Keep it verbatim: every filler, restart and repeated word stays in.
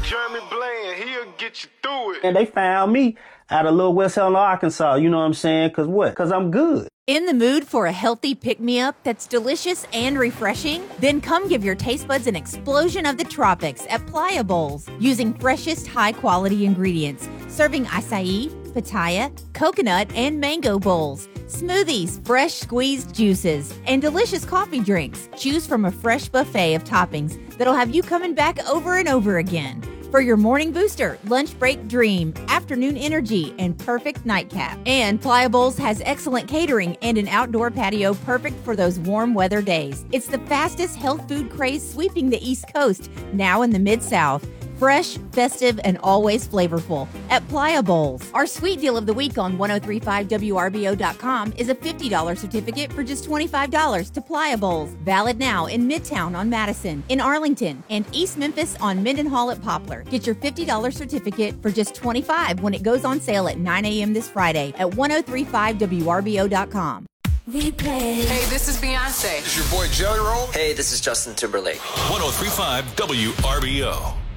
Jeremy Bland, he'll get you through it. And they found me out of Little West Helena, Arkansas. You know what I'm saying? Because what? Because I'm good. In the mood for a healthy pick-me-up that's delicious and refreshing? Then come give your taste buds an explosion of the tropics at Playa Bowls. Using freshest, high-quality ingredients. Serving acai, pitaya, coconut, and mango bowls. Smoothies, fresh squeezed juices, and delicious coffee drinks. Choose from a fresh buffet of toppings that'll have you coming back over and over again. For your morning booster, lunch break dream, afternoon energy, and perfect nightcap. And Playa Bowls has excellent catering and an outdoor patio perfect for those warm weather days. It's the fastest health food craze sweeping the East Coast, now in the Mid-South. Fresh, festive, and always flavorful at Playa Bowls. Our sweet deal of the week on ten thirty-five W R B O dot com is a fifty dollars certificate for just twenty-five dollars to Playa Bowls. Valid now in Midtown on Madison, in Arlington, and East Memphis on Mendenhall at Poplar. Get your fifty dollars certificate for just twenty-five dollars when it goes on sale at nine a.m. this Friday at ten thirty-five W R B O dot com. Replay. Hey, this is Beyonce. It's your boy Jelly Roll. Hey, this is Justin Timberlake. ten thirty-five W R B O.